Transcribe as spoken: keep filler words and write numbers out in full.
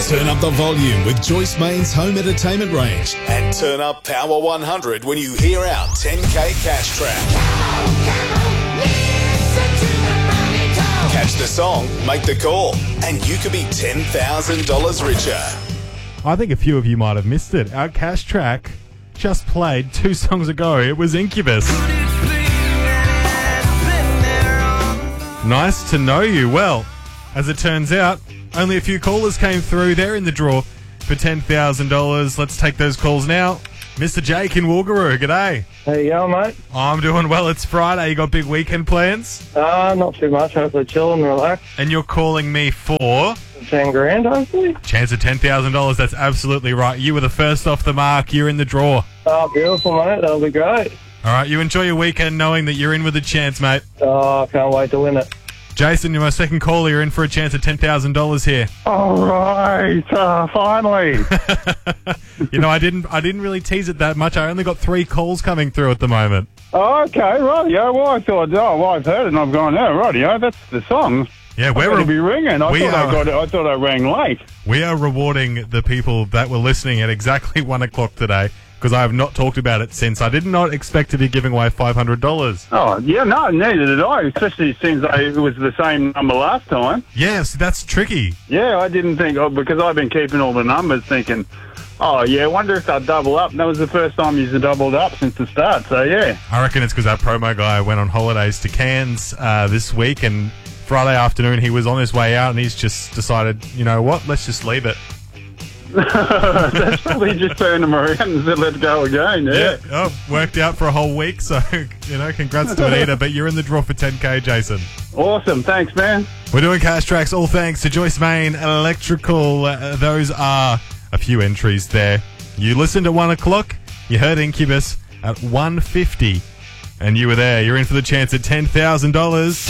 Turn up the volume with Joyce Main's home entertainment range and turn up Power one hundred when you hear our ten K cash track. Catch the song, make the call, and you could be ten thousand dollars richer. I think a few of you might have missed it. Our cash track just played two songs ago. It was Incubus. Nice to know you. Well, as it turns out, only a few callers came through. They're in the draw for ten thousand dollars. Let's take those calls now. Mister Jake in Woogaroo, g'day. How you going, mate? I'm doing well. It's Friday. You got big weekend plans? Uh, not too much. Hopefully chill and relax. And you're calling me for? ten grand, hopefully. Chance of ten thousand dollars. That's absolutely right. You were the first off the mark. You're in the draw. Oh, beautiful, mate. That'll be great. All right, you enjoy your weekend knowing that you're in with a chance, mate. Oh, I can't wait to win it. Jason, you're my second caller. You're in for a chance of ten thousand dollars here. All right, uh, finally. You know, I didn't I didn't really tease it that much. I only got three calls coming through at the moment. Oh, okay, right, yeah. Well, I thought, oh, well, I've heard it and I've gone, oh, right, yeah, that's the song. Yeah, we're going to be ringing. I we thought are, I got it. I thought I rang late. We are rewarding the people that were listening at exactly one o'clock today, because I have not talked about it since. I did not expect to be giving away five hundred dollars. Oh, yeah, no, neither did I, especially since I, it was the same number last time. Yes, that's tricky. Yeah, I didn't think, oh, because I've been keeping all the numbers thinking, oh, yeah, I wonder if they'll double up. And that was the first time you've doubled up since the start, so yeah. I reckon it's because our promo guy went on holidays to Cairns uh, this week, and Friday afternoon he was on his way out and he's just decided, you know what, let's just leave it. That's probably just turned him around and said, let's go again. Yeah. yeah. Oh, worked out for a whole week. So, you know, congrats to Anita. But you're in the draw for ten K, Jason. Awesome. Thanks, man. We're doing cash tracks, all thanks to Joyce Main Electrical. Uh, those are a few entries there. You listened at one o'clock. You heard Incubus at one fifty. And you were there. You're in for the chance at ten thousand dollars.